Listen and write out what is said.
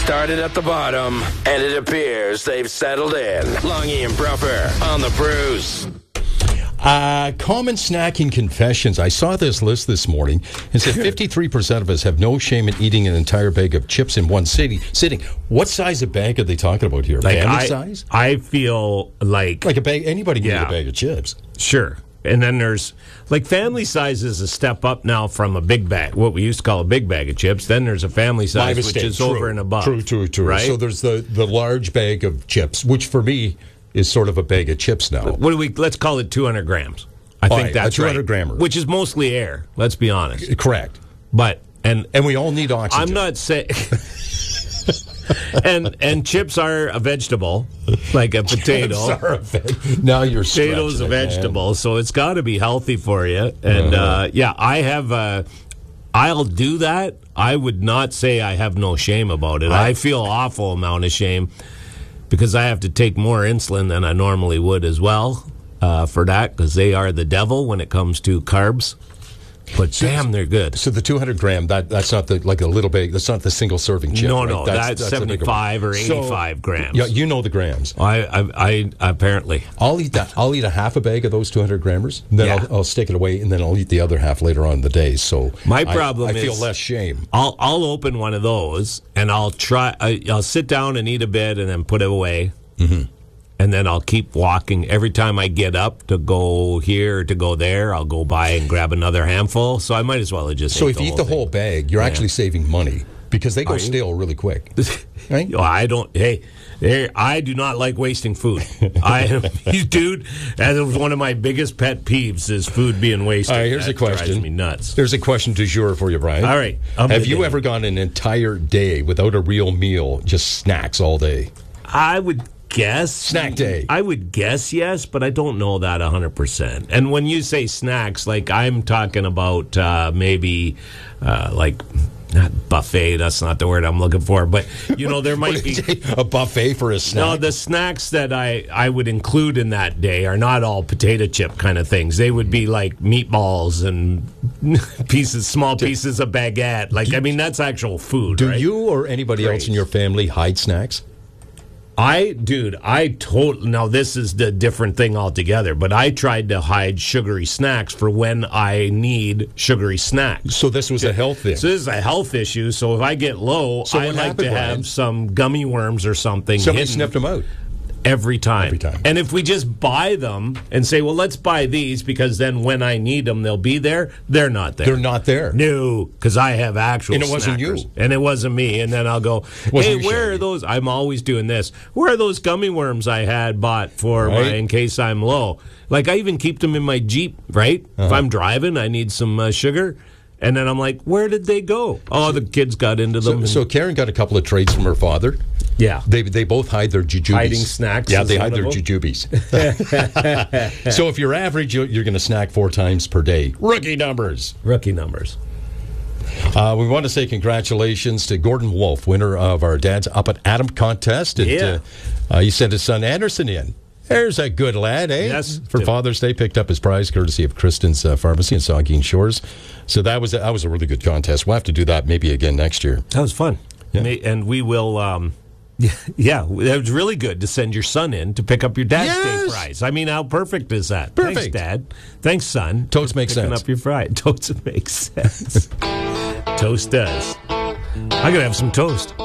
started at the bottom, and it appears they've settled in. Longy and Bruffer on the Bruce. Common snacking confessions. I saw this list this morning. It said 53% of us have no shame in eating an entire bag of chips in one sitting. What size of bag are they talking about here? Family size? I feel like a bag. Anybody can eat a bag of chips. Sure. And then there's, like, family size is a step up now from a big bag, what we used to call a big bag of chips. Then there's a family size, which is over and above. True. Right? So there's the large bag of chips, which for me is sort of a bag of chips now. Let's call it 200 grams. I think that's a 200 grammer. Which is mostly air, let's be honest. Correct. But, and we all need oxygen. I'm not saying... and chips are a vegetable, like a potato. Now you're potato's a vegetable, so it's got to be healthy for you. And I'll do that. I would not say I have no shame about it. I feel awful amount of shame because I have to take more insulin than I normally would as well for that, because they are the devil when it comes to carbs. But damn, they're good. So the 200 gram, that's not like a little bag. That's not the single serving chip. No, right? That's 75 or 85 grams. Yeah, you know the grams. I apparently. I'll eat that. I'll eat a half a bag of those 200 grammers. And then I'll stick it away, and then I'll eat the other half later on in the day. So my problem is I feel less shame. I'll open one of those and I'll try. I'll sit down and eat a bit and then put it away. Mm-hmm. And then I'll keep walking. Every time I get up to go here, to go there, I'll go by and grab another handful. So I might as well have just So if you eat the whole bag, you're actually saving money because they go stale really quick. Right? I don't. Hey, I do not like wasting food. Dude, that was one of my biggest pet peeves is food being wasted. All right, here's a question. Drives me nuts. There's a question du jour for you, Brian. All right. Have you ever gone an entire day without a real meal, just snacks all day? I would guess. Snack day. I would guess yes, but I don't know that 100%. And when you say snacks, like I'm talking about maybe like not buffet, that's not the word I'm looking for, but there might be a buffet for a snack. No, the snacks that I would include in that day are not all potato chip kind of things. They would be like meatballs and small pieces of baguette. That's actual food. Do you or anybody else in your family hide snacks? Now this is the different thing altogether, but I tried to hide sugary snacks for when I need sugary snacks. So this was a health thing. So this is a health issue. So if I get low, I like to have some gummy worms or something. Somebody sniffed them out. Every time. And if we just buy them and say, well, let's buy these because then when I need them, they'll be there, they're not there. They're not there. No, because I have actual And it wasn't snackers. you. And it wasn't me. And then I'll go, hey, where are those? I'm always doing this. Where are those gummy worms I had bought for in case I'm low? Like, I even keep them in my Jeep, right? If I'm driving, I need some sugar. And then I'm like, where did they go? Oh, the kids got into them. So Karen got a couple of traits from her father. Yeah. They both hide their jujubes. Hiding snacks. Yeah, they hide their jujubes. So if you're average, you're going to snack 4 times per day. Rookie numbers. We want to say congratulations to Gordon Wolf, winner of our Dad's Up at Adam contest. And, he sent his son Anderson in. There's a good lad, eh? Yes. For Father's Day, picked up his prize courtesy of Kristen's Pharmacy in Saugeen Shores. So that was a really good contest. We'll have to do that maybe again next year. That was fun. Yeah. And we will... it was really good to send your son in to pick up your Dad's Day prize. I mean, how perfect is that? Perfect. Thanks, Dad. Thanks, son. Toast makes sense. Picking up your fries. Toast makes sense. Toast does. I'm going to have some toast.